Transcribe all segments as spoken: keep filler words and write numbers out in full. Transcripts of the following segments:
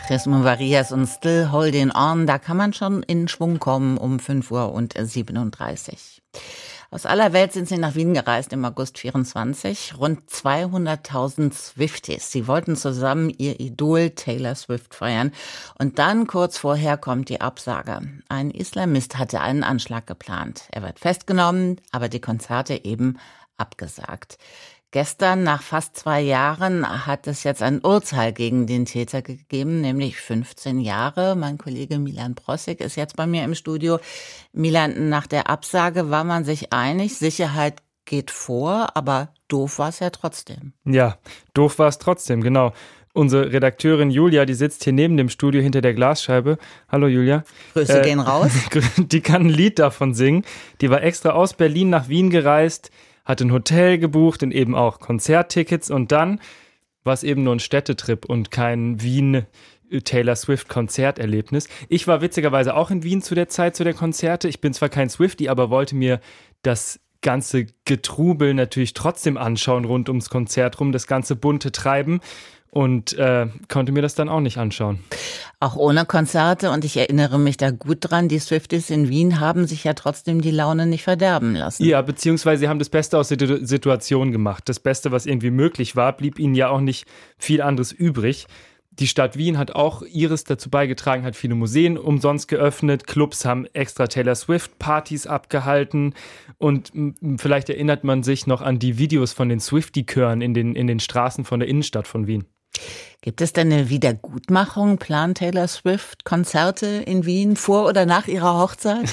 Jesús Varias und Still Holding On, da kann man schon in Schwung kommen um fünf Uhr siebenunddreißig. Aus aller Welt sind sie nach Wien gereist im August vierundzwanzig. Rund zweihunderttausend Swifties. Sie wollten zusammen ihr Idol Taylor Swift feiern. Und dann kurz vorher kommt die Absage. Ein Islamist hatte einen Anschlag geplant. Er wird festgenommen, aber die Konzerte eben abgesagt. Gestern, nach fast zwei Jahren, hat es jetzt ein Urteil gegen den Täter gegeben, nämlich fünfzehn Jahre. Mein Kollege Milan Brossig ist jetzt bei mir im Studio. Milan, nach der Absage war man sich einig, Sicherheit geht vor, aber doof war es ja trotzdem. Ja, doof war es trotzdem, genau. Unsere Redakteurin Julia, die sitzt hier neben dem Studio hinter der Glasscheibe. Hallo Julia. Grüße äh, gehen raus. Die kann ein Lied davon singen. Die war extra aus Berlin nach Wien gereist, hat ein Hotel gebucht und eben auch Konzerttickets und dann war es eben nur ein Städtetrip und kein Wien-Taylor Swift-Konzerterlebnis. Ich war witzigerweise auch in Wien zu der Zeit, zu der Konzerte. Ich bin zwar kein Swiftie, aber wollte mir das ganze Getrubel natürlich trotzdem anschauen rund ums Konzert rum, das ganze bunte Treiben. Und äh, konnte mir das dann auch nicht anschauen. Auch ohne Konzerte, und ich erinnere mich da gut dran, die Swifties in Wien haben sich ja trotzdem die Laune nicht verderben lassen. Ja, beziehungsweise sie haben das Beste aus der Situation gemacht. Das Beste, was irgendwie möglich war, blieb ihnen ja auch nicht viel anderes übrig. Die Stadt Wien hat auch ihres dazu beigetragen, hat viele Museen umsonst geöffnet, Clubs haben extra Taylor Swift-Partys abgehalten und m- vielleicht erinnert man sich noch an die Videos von den Swiftie-Chören in den, in den Straßen von der Innenstadt von Wien. Gibt es denn eine Wiedergutmachung? Plant Taylor Swift Konzerte in Wien vor oder nach ihrer Hochzeit?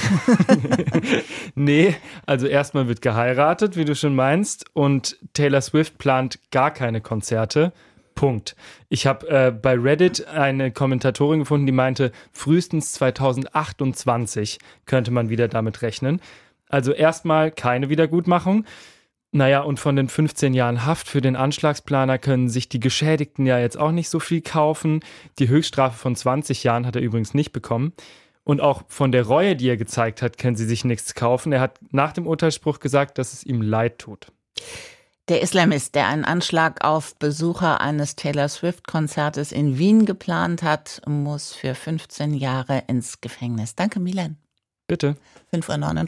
Nee, also erstmal wird geheiratet, wie du schon meinst, und Taylor Swift plant gar keine Konzerte. Punkt. Ich habe äh, bei Reddit eine Kommentatorin gefunden, die meinte, frühestens zweitausendachtundzwanzig könnte man wieder damit rechnen. Also erstmal keine Wiedergutmachung. Naja, und von den fünfzehn Jahren Haft für den Anschlagsplaner können sich die Geschädigten ja jetzt auch nicht so viel kaufen. Die Höchststrafe von zwanzig Jahren hat er übrigens nicht bekommen. Und auch von der Reue, die er gezeigt hat, können sie sich nichts kaufen. Er hat nach dem Urteilsspruch gesagt, dass es ihm leid tut. Der Islamist, der einen Anschlag auf Besucher eines Taylor Swift-Konzertes in Wien geplant hat, muss für fünfzehn Jahre ins Gefängnis. Danke, Milan. Bitte. fünf Uhr neunundvierzig.